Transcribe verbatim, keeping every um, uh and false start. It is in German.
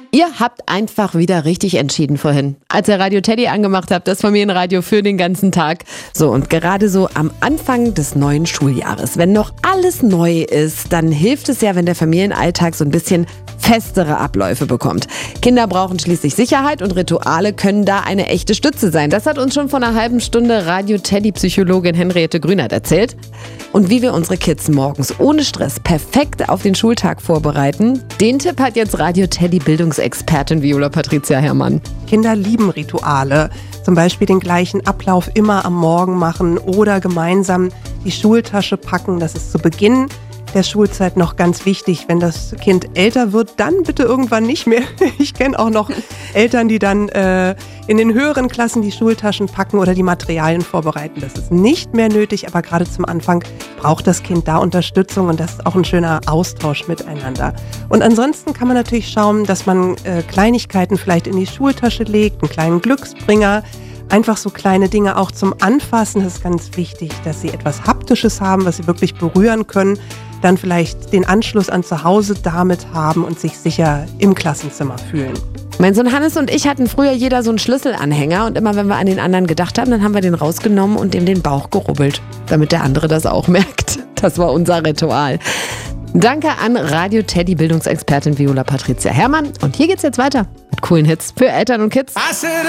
Ihr habt einfach wieder richtig entschieden vorhin, als ihr Radio Teddy angemacht habt, das Familienradio für den ganzen Tag. So, und gerade so am Anfang des neuen Schuljahres, wenn noch alles neu ist, dann hilft es ja, wenn der Familienalltag so ein bisschen festere Abläufe bekommt. Kinder brauchen schließlich Sicherheit und Rituale können da eine echte Stütze sein. Das hat uns schon vor einer halben Stunde Radio Teddy-Psychologin Henriette Grünert erzählt. Und wie wir unsere Kids morgens ohne Stress perfekt auf den Schultag vorbereiten, den Tipp hat jetzt Radio Teddy-Bildungsexpertin Viola Patricia Herrmann. Kinder lieben Rituale, zum Beispiel den gleichen Ablauf immer am Morgen machen oder gemeinsam die Schultasche packen. Das ist zu Beginn der Schulzeit noch ganz wichtig. Wenn das Kind älter wird, dann bitte irgendwann nicht mehr. Ich kenne auch noch Eltern, die dann äh, in den höheren Klassen die Schultaschen packen oder die Materialien vorbereiten. Das ist nicht mehr nötig, aber gerade zum Anfang braucht das Kind da Unterstützung und das ist auch ein schöner Austausch miteinander. Und ansonsten kann man natürlich schauen, dass man äh, Kleinigkeiten vielleicht in die Schultasche legt, einen kleinen Glücksbringer. Einfach so kleine Dinge auch zum Anfassen. Das ist ganz wichtig, dass sie etwas Haptisches haben, was sie wirklich berühren können. Dann vielleicht den Anschluss an zu Hause damit haben und sich sicher im Klassenzimmer fühlen. Mein Sohn Hannes und ich hatten früher jeder so einen Schlüsselanhänger und immer wenn wir an den anderen gedacht haben, dann haben wir den rausgenommen und ihm den Bauch gerubbelt, damit der andere das auch merkt. Das war unser Ritual. Danke an Radio Teddy Bildungsexpertin Viola Patricia Herrmann und hier geht's jetzt weiter mit coolen Hits für Eltern und Kids.